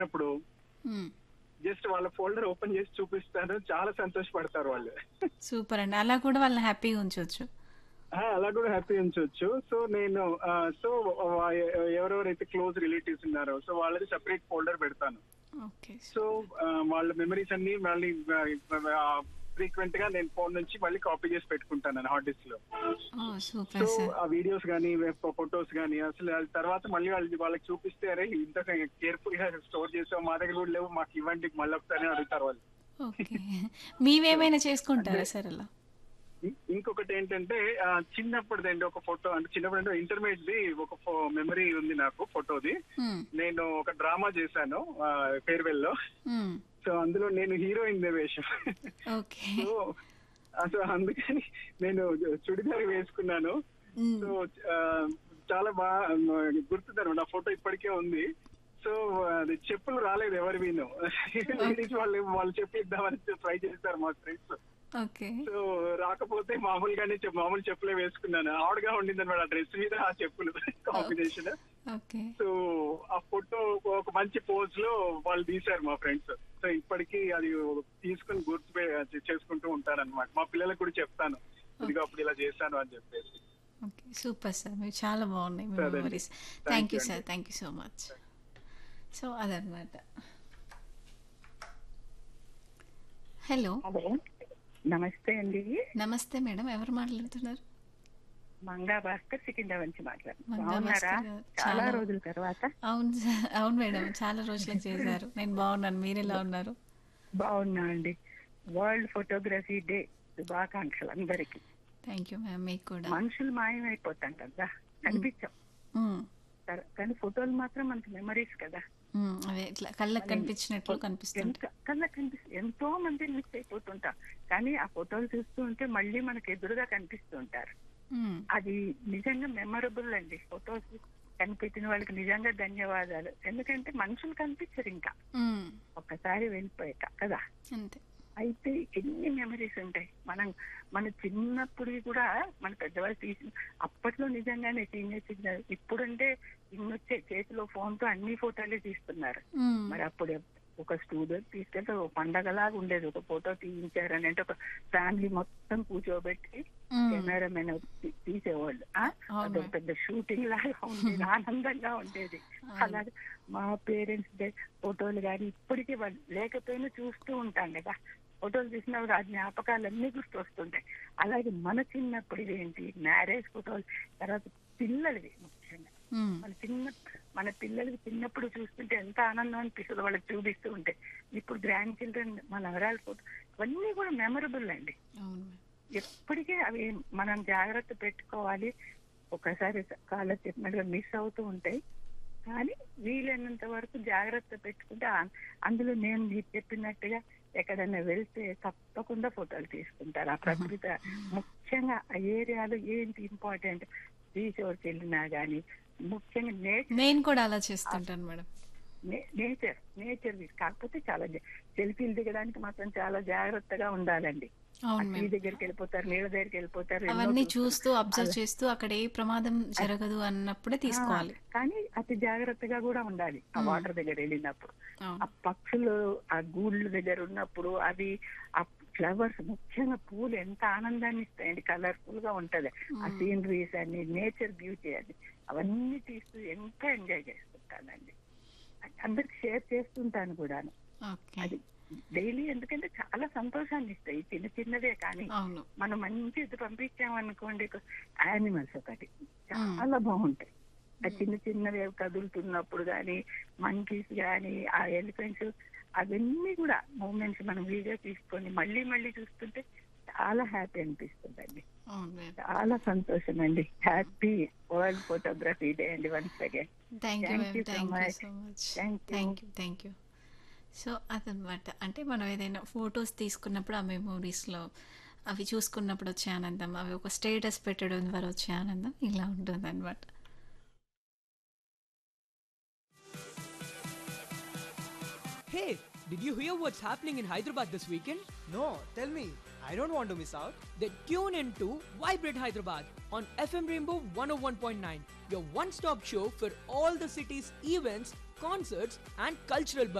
అప్పుడు హ్మ్. జస్ట్ వాళ్ళ ఫోల్డర్ ఓపెన్ చేసి చూపిస్తాను. చాలా సంతోషపడతారు వాళ్ళు. సూపర్ అండి. అలా కూడా వాళ్ళని హ్యాపీగా ఉంచొచ్చు. అలా కూడా హ్యాపీ ఉంచొచ్చు. సో నేను సో ఎవరెవరైతే క్లోజ్ రిలేటివ్స్ ఉన్నారో సో వాళ్ళది సెపరేట్ ఫోల్డర్ పెడతాను. ఓకే. సో వాళ్ళ మెమరీస్ అన్ని మళ్ళీ ఫ్రీక్వెంట్ గా నేను ఫోన్ నుంచి మళ్ళీ కాపీ చేసి పెట్టుకుంటాను హార్డ్ డిస్క్ లో. ఓహ్! So super sir. ఆ వీడియోస్ కానీ ఫొటోస్ కానీ అసలు అది తర్వాత మళ్ళీ వాళ్ళకి చూపిస్తే అరే ఇంత కేర్ఫుల్ గా స్టోర్ చేసాం మా దగ్గర కూడా లేవు మాకు ఇవ్వండి మళ్ళీ ఒకసారి అడుగుతారు వాళ్ళు. ఓకే. సో మీవేమైనా అంటే చేసుకుంటారా సార్ అలా? ఇంకొకటి ఏంటంటే చిన్నప్పుడుదండి ఒక ఫోటో అంటే చిన్నప్పుడు అంటే ఇంటర్మీడియట్ ది ఒక మెమరీ ఉంది నాకు ఫోటోది. హ్మ్. నేను ఒక డ్రామా చేశాను ఫేర్వెల్ లో. హ్మ్. సో అందులో నేను హీరోయిన్ వేషం. ఓకే. సో అసలు అందుకని నేను చుడిదార్ వేసుకున్నాను. హ్మ్. సో ఆ, చాలా బాగా గుర్తుందనమాట ఆ ఫోటో ఇప్పటికే ఉంది. సో అది చెప్పులు రాలేదు ఎవరివిను. ఓకే. లేడీస్ వాళ్ళు చెప్పులు ఇద్దామని ట్రై చేస్తారు మా ఫ్రెండ్స్. ఓకే. సో రాకపోతే మామూలుగానే మామూలు చెప్పులే వేసుకున్నాను. ఆడుగా ఉండింది అనమాట ఆ డ్రెస్ మీద ఆ చెప్పులు ఓకే. కాంబినేషన్. ఓకే. సో ఆ ఫోటో ఒక మంచి పోజ్ లో వాళ్ళు తీశారు మా ఫ్రెండ్స్. సో ఇప్పటికీ అది తీసుకుని చేసుకుంటూ ఉంటారన్నమాట. మా పిల్లలకు కూడా చెప్తాను ఇదిగో ఓకే. అప్పుడు ఇలా చేశాను అని చెప్పేసి. ఓకే. Super sir. మీరు చాలా బాగున్నాయి మీ అదండి. Memories. Thank thank you you అండి. Sir. Thank you so much. So అదనమాట. హలో. హలో నమస్తే అండి. నమస్తే మేడం. ఎవరు మాట్లాడుతున్నారు? మంగా భాస్కర్ సికింద్రాబాద్ నుంచి మాట్లాడుతున్నాను. మంగా బాగున్నారా? భాస్కర్ గారు. చాలా రోజుల తర్వాత. అవును సార్. అవును మేడం. చాలా రోజులకు చేశారు. నేను బాగున్నాను. మీరెలా బ- ఉన్నారు? బాగున్నా అండి. వరల్డ్ ఫోటోగ్రఫీ డే శుభాకాంక్షలు అందరికి. Thank you ma'am. మీకు కూడా. మనుషులు మాయమైపోతాం కదా, హ్మ్. కనిపించాం. హ్మ్. కానీ ఫోటోలు మాత్రం మనకి మెమరీస్ కదా. హ్మ్. అవే ఇట్లా కళ్ళకి మనం కనిపించినట్లు కనిపిస్తుంటాయి. కళ్ళకి కనిపిస్తుంది. ఎంతో మంది మిస్ అయిపోతుంటాం. కానీ ఆ ఫోటోలు చూస్తూ ఉంటే మళ్ళీ మనకి ఎదురుగా కనిపిస్తూ ఉంటారు. హ్మ్. అది నిజంగా మెమరబుల్ అండి. ఫొటోస్ కనిపించిన వాళ్ళకి నిజంగా ధన్యవాదాలు. ఎందుకంటే మనుషులు కనిపించరు ఇంకా హ్మ్. ఒక్కసారి వెళ్ళిపోయాక కదా. అంతే. అయితే ఎన్ని మెమరీస్ ఉంటాయి. మన చిన్నప్పుడు కూడా మన పెద్దవాళ్ళు తీసిన అప్పట్లో నిజంగానే టీనేజ్ ఇప్పుడంటే ఇన్నొచ్చే చేతిలో ఫోన్ తో అన్ని ఫోటోలే తీస్తున్నారు. హ్మ్. మరి అప్పుడు ఒక స్టూడియో తీసుకెళ్తే ఒక పండగలాగా ఉండేది. ఒక ఫోటో తీయించారని అంటే ఒక ఫ్యామిలీ మొత్తం కూర్చోబెట్టి హ్మ్. కెమెరామెన్ తీసేవాళ్ళు. అవును అదొక మ్యామ్. పెద్ద షూటింగ్ లాగా ఉండేది, ఆనందంగా ఉండేది. అవును. అలాగే మా పేరెంట్స్ డే ఫోటోలు కానీ ఇప్పటికీ వాళ్ళు లేకపోయినా చూస్తూ ఉంటాం కదా. ఫోటోలు చూసినప్పుడు ఆ జ్ఞాపకాలన్నీ గుర్తొస్తుంటాయి. అలాగే మన చిన్నప్పుడు ఏంటి మ్యారేజ్ ఫోటోలు, తర్వాత పిల్లలవి ముఖ్యంగా హ్మ్. మన పిల్లలకి చిన్నప్పుడు చూస్తుంటే ఎంత ఆనందం అనిపిస్తుందో వాళ్ళకి చూపిస్తూ ఉంటే. ఇప్పుడు గ్రాండ్ చిల్డ్రన్ మన నవరాల ఫోటో అవన్నీ కూడా మెమరబుల్ అండి. అవును మ్యామ్. ఎప్పటికీ అవి మనం జాగ్రత్త పెట్టుకోవాలి. ఒకసారి కాలర్ చెప్పినట్టుగా మిస్ అవుతూ ఉంటాయి. కానీ వీలైనంత వరకు జాగ్రత్త పెట్టుకుంటే అందులో నేను మీరు చెప్పినట్టుగా ఎక్కడైనా వెళ్తే తప్పకుండా ఫోటోలు తీసుకుంటారు. ఆ ప్రకృతి ముఖ్యంగా ఆ ఏరియాలో ఏంటి ఇంపార్టెంట్ రీసోర్స్ వెళ్ళినా కానీ ముఖ్యంగా నేను కూడా అలా చేస్తుంటాను మేడం. నేచర్ కాకపోతే చాలా సెల్ఫీలు దిగడానికి మాత్రం చాలా జాగ్రత్తగా ఉండాలండి. ఆ అవును టీ మ్యామ్. దగ్గరికి వెళ్ళిపోతారు, నీళ్ళ దగ్గరికి వెళ్ళిపోతారు, ఎన్నో అవన్నీ చూస్తారు. చూస్తూ అబ్జర్వ్ అలా చేస్తూ అక్కడ ఏ ప్రమాదం జరగదు అన్నప్పుడే ఆ, తీసుకోవాలి. కానీ అతి జాగ్రత్తగా కూడా ఉండాలి ఆ హ్మ్. వాటర్ దగ్గర వెళ్ళినప్పుడు. ఆ అవును. పక్షులు ఆ గూళ్ళ దగ్గర ఉన్నప్పుడు అవి ఆ ఫ్లవర్స్ ముఖ్యంగా పూలు ఎంత ఆనందాన్ని ఇస్తాయండి. కలర్ఫుల్ గా ఉంటది ఆ హ్మ్. సీనరీస్ అన్ని, నేచర్ బ్యూటీ అని అవన్నీ తీస్తూ ఎంత ఎంజాయ్ చేస్తుంటానండి. అందరికి షేర్ చేస్తుంటాను కూడాను. ఓకే. అది డైలీ ఎందుకంటే చాలా సంతోషాన్ని ఇస్తాయి చిన్న చిన్నవే. కానీ అవును. మనం మంచి ఇది పంపించామనుకోండి, యానిమల్స్ ఒకటి హ్మ్. చాలా బాగుంటాయి. ఆ హ్మ్. చిన్న చిన్నవి కదులుతున్నప్పుడు కానీ మంకీస్ కానీ ఆ ఎలిఫెంట్స్ అవన్నీ కూడా మూమెంట్స్ మనం వీడియో తీసుకొని మళ్ళీ మళ్ళీ చూస్తుంటే చాలా హ్యాపీ అనిపిస్తుందండి. అవును మ్యామ్. చాలా సంతోషం అండి. హ్యాపీ వరల్డ్ ఫోటోగ్రఫీ డే అండి once again. Thank you thank ma'am. You so thank you much. So much. Thank you. Thank you. Thank you. So అదనమాట. అంటే మనం ఏదైనా ఫొటోస్ తీసుకున్నప్పుడు ఆ మెమోరీస్లో అవి చూసుకున్నప్పుడు వచ్చే ఆనందం, అవి ఒక స్టేటస్ పెట్టడం ద్వారా వచ్చే ఆనందం ఇలా ఉంటుందన్నమాట. Hey, did you hear what's happening in Hyderabad this weekend? No, tell me. I don't want to miss out. Then tune in to Vibrate Hyderabad on FM Rainbow 101.9, your one-stop show for all the city's events, concerts, and cultural